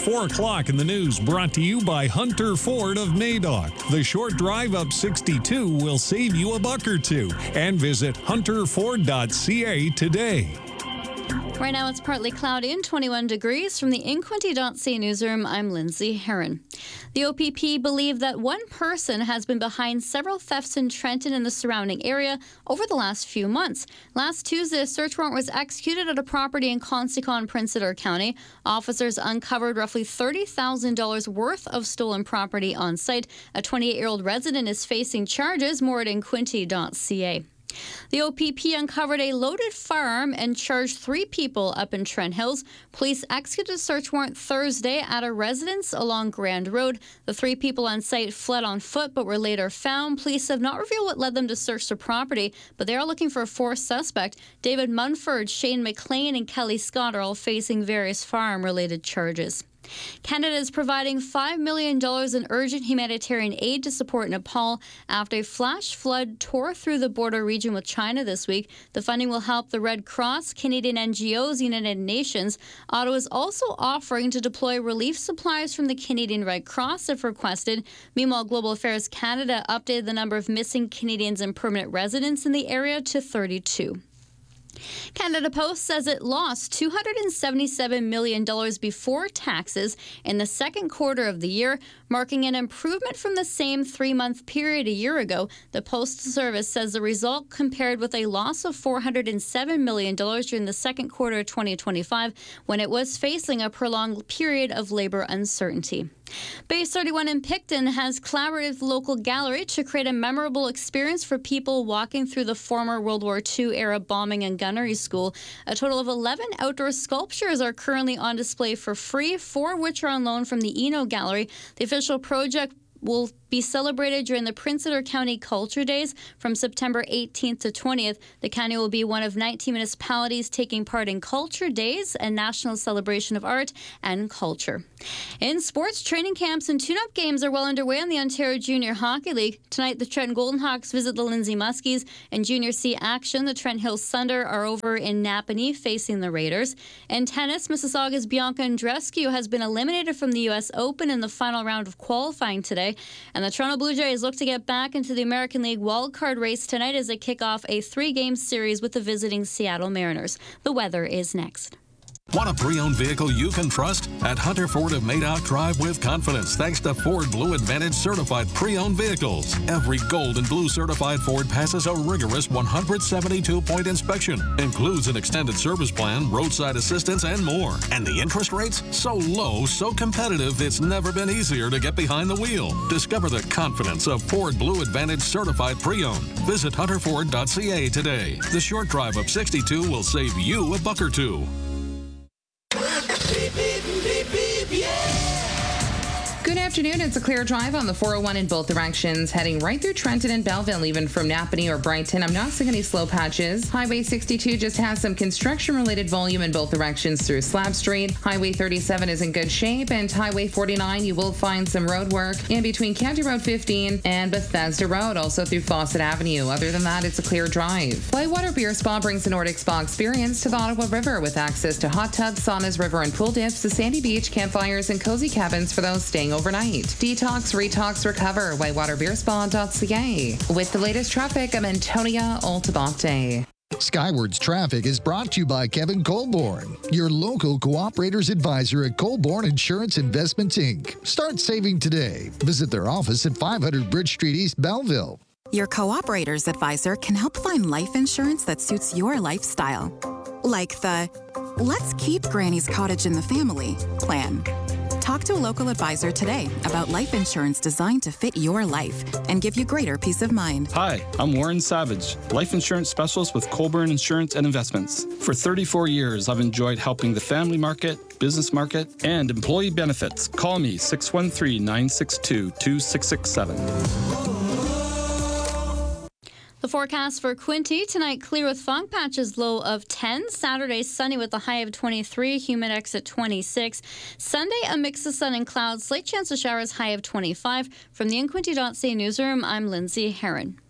4 o'clock in the news, brought to you by Hunter Ford of Madoc. The short drive up 62 will save you a buck or two. And visit hunterford.ca today. Right now it's partly cloudy and 21 degrees. From the Inquinty.ca newsroom, I'm Lindsay Heron. The OPP believe that one person has been behind several thefts in Trenton and the surrounding area over the last few months. Last Tuesday, a search warrant was executed at a property in Consicon, Prince Edward County. Officers uncovered roughly $30,000 worth of stolen property on site. A 28-year-old resident is facing charges. More at Inquinty.ca. The OPP uncovered a loaded firearm and charged 3 people up in Trent Hills. Police executed a search warrant Thursday at a residence along Grand Road. The 3 people on site fled on foot but were later found. Police have not revealed what led them to search the property, but they are looking for a 4th suspect. David Munford, Shane McLean, and Kelly Scott are all facing various firearm-related charges. Canada is providing $5 million in urgent humanitarian aid to support Nepal after a flash flood tore through the border region with China this week. The funding will help the Red Cross, Canadian NGOs, United Nations. Ottawa is also offering to deploy relief supplies from the Canadian Red Cross if requested. Meanwhile, Global Affairs Canada updated the number of missing Canadians and permanent residents in the area to 32. Canada Post says it lost $277 million before taxes in the second quarter of the year, marking an improvement from the same 3-month period a year ago. The Postal Service says the result compared with a loss of $407 million during the second quarter of 2025, when it was facing a prolonged period of labor uncertainty. Base 31 in Picton has collaborated with the local gallery to create a memorable experience for people walking through the former World War II-era bombing and gunnery school. A total of 11 outdoor sculptures are currently on display for free, 4 of which are on loan from the Eno Gallery. The official project will be celebrated during the Prince Edward County Culture Days from September 18th to 20th. The county will be one of 19 municipalities taking part in Culture Days, a national celebration of art and culture. In sports, training camps and tune-up games are well underway in the Ontario Junior Hockey League. Tonight, the Trenton Golden Hawks visit the Lindsay Muskies. In Junior C action, the Trent Hills Thunder are over in Napanee facing the Raiders. In tennis, Mississauga's Bianca Andreescu has been eliminated from the U.S. Open in the final round of qualifying today. And the Toronto Blue Jays look to get back into the American League wildcard race tonight as they kick off a 3-game series with the visiting Seattle Mariners. The weather is next. Want a pre-owned vehicle you can trust? At Hunter Ford of Madoc, drive with confidence thanks to Ford Blue Advantage certified pre-owned vehicles. Every gold and blue certified Ford passes a rigorous 172-point inspection. Includes an extended service plan, roadside assistance, and more. And the interest rates? So low, so competitive, it's never been easier to get behind the wheel. Discover the confidence of Ford Blue Advantage certified pre-owned. Visit hunterford.ca today. The short drive up 62 will save you a buck or two. Good afternoon. It's a clear drive on the 401 in both directions, heading right through Trenton and Belleville, even from Napanee or Brighton. I'm not seeing any slow patches. Highway 62 just has some construction-related volume in both directions through Slab Street. Highway 37 is in good shape, and Highway 49, you will find some road work in between County Road 15 and Bethesda Road, also through Fawcett Avenue. Other than that, it's a clear drive. Whitewater Beer Spa brings the Nordic Spa experience to the Ottawa River with access to hot tubs, saunas, river and pool dips, a sandy beach, campfires, and cozy cabins for those staying overnight. Detox, retox, recover. WhitewaterBeerSpa.ca. With the latest traffic, I'm Antonia Altabate. Skywards Traffic is brought to you by Kevin Colborne, your local cooperators advisor at Colborne Insurance Investments, Inc. Start saving today. Visit their office at 500 Bridge Street, East Belleville. Your cooperators advisor can help find life insurance that suits your lifestyle. Like the Let's Keep Granny's Cottage in the Family plan. Talk to a local advisor today about life insurance designed to fit your life and give you greater peace of mind. Hi, I'm Warren Savage, life insurance specialist with Colborne Insurance and Investments. For 34 years, I've enjoyed helping the family market, business market, and employee benefits. Call me 613-962-2667. The forecast for Quinte tonight, clear with fog patches, low of 10. Saturday, sunny with a high of 23, humid at 26. Sunday, a mix of sun and clouds, slight chance of showers, high of 25. From the Inquinty.ca newsroom, I'm Lindsay Heron.